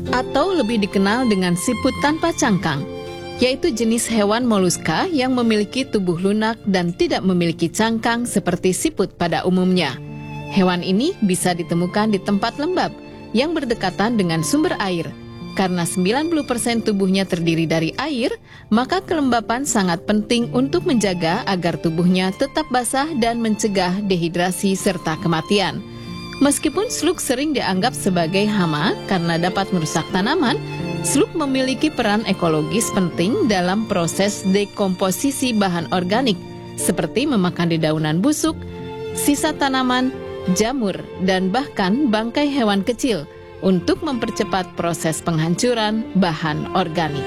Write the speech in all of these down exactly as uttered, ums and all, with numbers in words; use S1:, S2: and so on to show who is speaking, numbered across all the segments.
S1: atau lebih dikenal dengan siput tanpa cangkang, yaitu jenis hewan moluska yang memiliki tubuh lunak dan tidak memiliki cangkang seperti siput pada umumnya. Hewan ini bisa ditemukan di tempat lembab yang berdekatan dengan sumber air. Karena sembilan puluh persen tubuhnya terdiri dari air, maka kelembapan sangat penting untuk menjaga agar tubuhnya tetap basah dan mencegah dehidrasi serta kematian. Meskipun slug sering dianggap sebagai hama karena dapat merusak tanaman, slug memiliki peran ekologis penting dalam proses dekomposisi bahan organik, seperti memakan dedaunan busuk, sisa tanaman, jamur, dan bahkan bangkai hewan kecil, untuk mempercepat proses penghancuran bahan organik.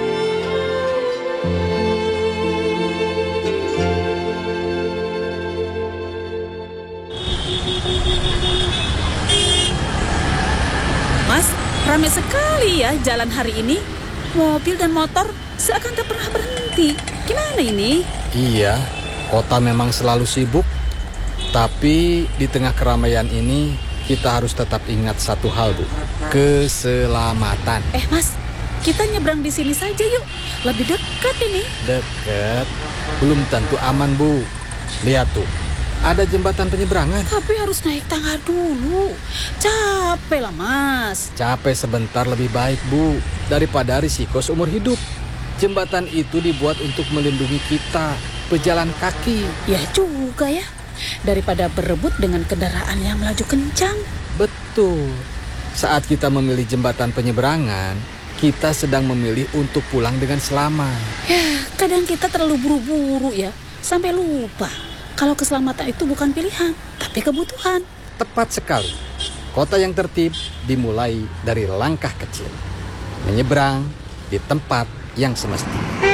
S2: Mas, ramai sekali ya jalan hari ini. Mobil dan motor seakan tak pernah berhenti. Gimana ini?
S3: Iya, kota memang selalu sibuk. Tapi di tengah keramaian ini kita harus tetap ingat satu hal, Bu. Keselamatan.
S2: Eh, Mas, kita nyebrang di sini saja yuk. Lebih dekat ini.
S3: Dekat? Belum tentu aman, Bu. Lihat tuh, ada jembatan penyeberangan.
S2: Tapi harus naik tangga dulu. Capek lah, Mas.
S3: Capek sebentar lebih baik, Bu, daripada risiko seumur hidup. Jembatan itu dibuat untuk melindungi kita, pejalan kaki.
S2: Ya juga ya. Daripada berebut dengan kendaraan yang melaju kencang.
S3: Betul. Saat kita memilih jembatan penyeberangan, kita sedang memilih untuk pulang dengan selamat.
S2: Ya, kadang kita terlalu buru-buru ya, sampai lupa kalau keselamatan itu bukan pilihan, tapi kebutuhan.
S3: Tepat sekali. Kota yang tertib dimulai dari langkah kecil. Menyeberang di tempat yang semestinya.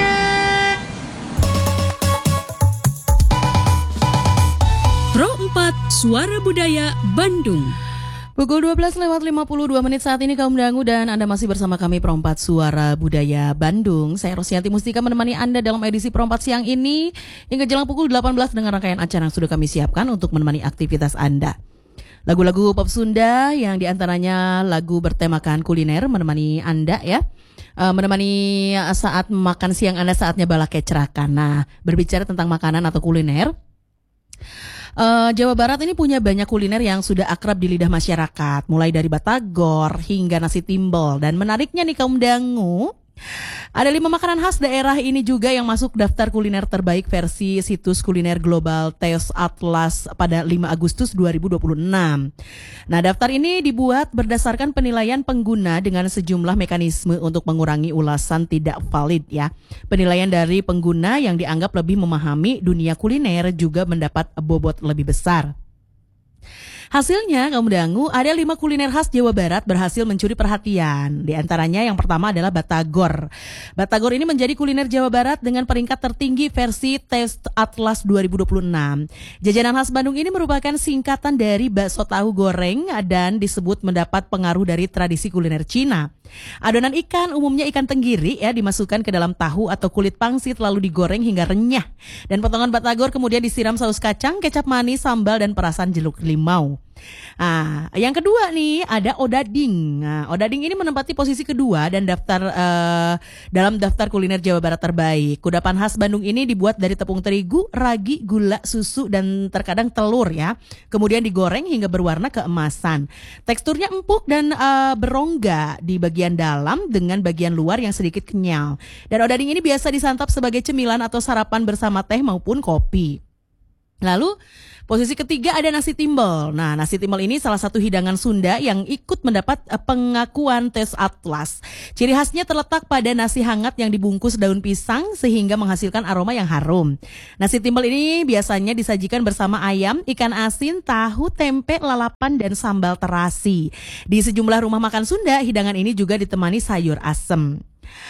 S4: Pro empat Suara Budaya Bandung.
S5: Pukul dua belas lewat lima puluh dua menit saat ini kaum dangu, dan Anda masih bersama kami Pro empat Suara Budaya Bandung. Saya Rosyanti Mustika menemani Anda dalam edisi Pro empat siang ini hingga jelang pukul delapan belas dengan rangkaian acara yang sudah kami siapkan untuk menemani aktivitas Anda. Lagu-lagu pop Sunda yang diantaranya lagu bertemakan kuliner menemani Anda ya. Uh, menemani saat makan siang Anda, saatnya bala kecerakan. Nah, berbicara tentang makanan atau kuliner, Uh, Jawa Barat ini punya banyak kuliner yang sudah akrab di lidah masyarakat, mulai dari batagor hingga nasi timbel. Dan menariknya nih kaum dangu, ada lima makanan khas daerah ini juga yang masuk daftar kuliner terbaik versi situs kuliner global Taste Atlas pada lima Agustus dua ribu dua puluh enam. Nah, daftar ini dibuat berdasarkan penilaian pengguna dengan sejumlah mekanisme untuk mengurangi ulasan tidak valid ya. Penilaian dari pengguna yang dianggap lebih memahami dunia kuliner juga mendapat bobot lebih besar. Hasilnya, kaum dangu, ada lima kuliner khas Jawa Barat berhasil mencuri perhatian. Di antaranya yang pertama adalah batagor. Batagor ini menjadi kuliner Jawa Barat dengan peringkat tertinggi versi Taste Atlas dua ribu dua puluh enam. Jajanan khas Bandung ini merupakan singkatan dari bakso tahu goreng dan disebut mendapat pengaruh dari tradisi kuliner Cina. Adonan ikan, umumnya ikan tenggiri ya, dimasukkan ke dalam tahu atau kulit pangsit lalu digoreng hingga renyah. Dan potongan batagor kemudian disiram saus kacang, kecap manis, sambal, dan perasan jeruk limau. Nah, yang kedua nih ada odading. Nah, odading ini menempati posisi kedua dan daftar uh, dalam daftar kuliner Jawa Barat terbaik. Kudapan khas Bandung ini dibuat dari tepung terigu, ragi, gula, susu, dan terkadang telur ya. Kemudian digoreng hingga berwarna keemasan. Teksturnya empuk dan uh, berongga di bagian dalam dengan bagian luar yang sedikit kenyal. Dan odading ini biasa disantap sebagai cemilan atau sarapan bersama teh maupun kopi. Lalu posisi ketiga ada nasi timbel. Nah, nasi timbel ini salah satu hidangan Sunda yang ikut mendapat pengakuan Taste Atlas. Ciri khasnya terletak pada nasi hangat yang dibungkus daun pisang sehingga menghasilkan aroma yang harum. Nasi timbel ini biasanya disajikan bersama ayam, ikan asin, tahu, tempe, lalapan, dan sambal terasi. Di sejumlah rumah makan Sunda, hidangan ini juga ditemani sayur asem.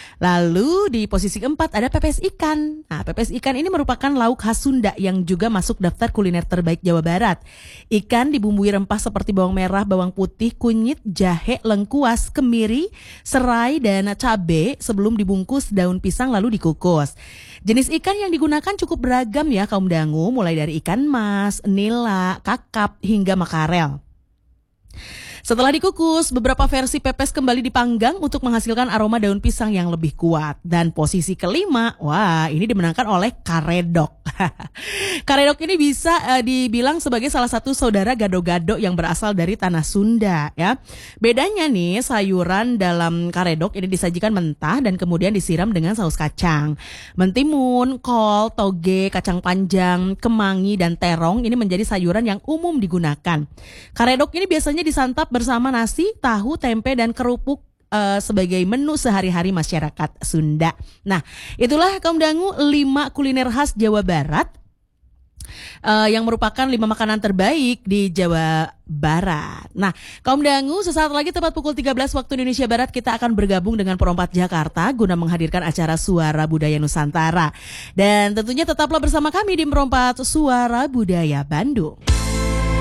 S5: Lalu di posisi keempat ada pepes ikan. Nah, pepes ikan ini merupakan lauk khas Sunda yang juga masuk daftar kuliner terbaik Jawa Barat. Ikan dibumbui rempah seperti bawang merah, bawang putih, kunyit, jahe, lengkuas, kemiri, serai, dan cabai sebelum dibungkus daun pisang lalu dikukus. Jenis ikan yang digunakan cukup beragam ya kaum dangu, mulai dari ikan mas, nila, kakap, hingga makarel. Setelah dikukus, beberapa versi pepes kembali dipanggang untuk menghasilkan aroma daun pisang yang lebih kuat. Dan posisi kelima, wah ini dimenangkan oleh karedok. Karedok ini bisa uh, dibilang sebagai salah satu saudara gado-gado yang berasal dari tanah Sunda ya. Bedanya nih, sayuran dalam karedok ini disajikan mentah dan kemudian disiram dengan saus kacang. Mentimun, kol, toge, kacang panjang, kemangi, dan terong ini menjadi sayuran yang umum digunakan. Karedok ini biasanya disantap bersama nasi, tahu, tempe, dan kerupuk uh, sebagai menu sehari-hari masyarakat Sunda. Nah, itulah kaum dangu lima kuliner khas Jawa Barat uh, yang merupakan lima makanan terbaik di Jawa Barat. Nah, kaum dangu, sesaat lagi tepat pukul tiga belas waktu Indonesia Barat kita akan bergabung dengan Perompat Jakarta guna menghadirkan acara Suara Budaya Nusantara. Dan tentunya tetaplah bersama kami di Perompat Suara Budaya Bandung.